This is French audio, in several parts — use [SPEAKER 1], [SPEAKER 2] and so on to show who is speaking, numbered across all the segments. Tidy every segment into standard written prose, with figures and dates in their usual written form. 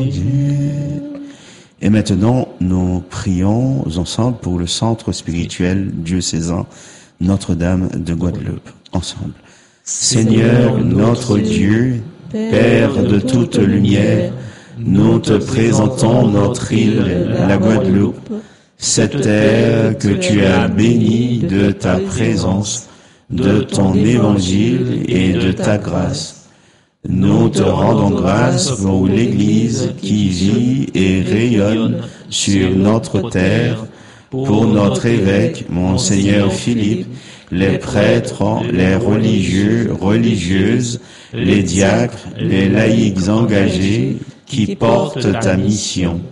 [SPEAKER 1] Et maintenant, nous prions ensemble pour le centre spirituel diocésain Notre-Dame de Guadeloupe. Ensemble. Seigneur, notre Dieu, Père de toute lumière, nous te présentons notre île, la Guadeloupe, cette terre que tu as bénie de ta présence, de ton évangile et de ta grâce. Nous te rendons grâce pour l'Église qui vit et rayonne sur notre terre, pour notre évêque, Monseigneur Philippe, les prêtres, les religieux, religieuses, les diacres, les laïcs engagés qui portent ta mission.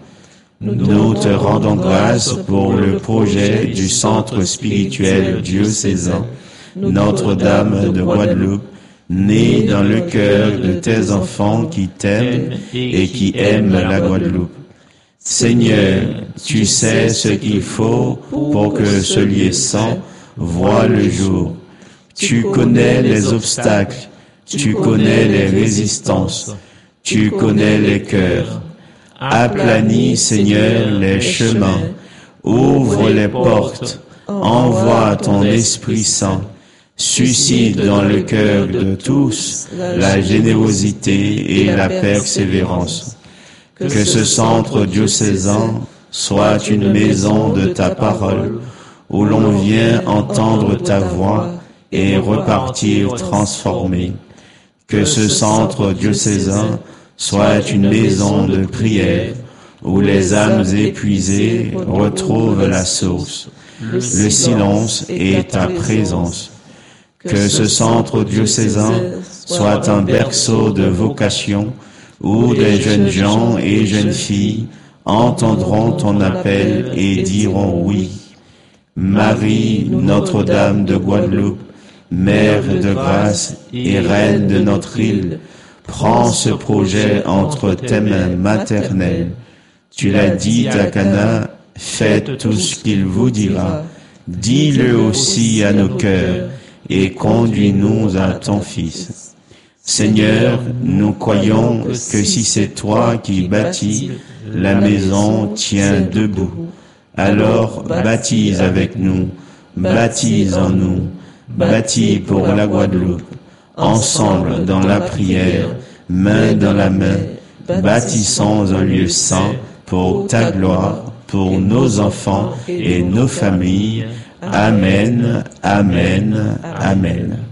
[SPEAKER 1] Nous te rendons grâce pour le projet du centre spirituel diocésain, Notre-Dame de Guadeloupe, né dans le cœur de tes enfants qui t'aiment et qui aiment la Guadeloupe. Seigneur, tu sais ce qu'il faut pour que ce lieu saint voie le jour. Tu connais les obstacles, tu connais les résistances, tu connais les cœurs. Aplanis, Seigneur, les chemins, ouvre les portes, envoie ton Esprit Saint. Suscite dans le cœur de tous la générosité et la persévérance. Que ce centre diocésain soit une maison de ta parole, où l'on vient entendre ta voix et repartir transformé. Que ce centre diocésain soit une maison de prière, où les âmes épuisées retrouvent la source, le silence et ta présence. Que ce centre diocésain soit un berceau de vocation où des jeunes gens et jeunes filles entendront ton appel et diront oui. Marie, Notre-Dame de Guadeloupe, Mère de grâce et Reine de notre île, prends ce projet entre tes mains maternelles. Tu l'as dit à Cana, faites tout ce qu'il vous dira. Dis-le aussi à nos cœurs et conduis-nous à ton Fils. Seigneur, nous croyons que si c'est toi qui bâtis, la maison tient debout. Alors baptise avec nous, baptise en nous, bâtis pour la Guadeloupe. Ensemble dans la prière, main dans la main, bâtissons un lieu saint pour ta gloire, pour nos enfants et nos familles. Amen, amen, amen.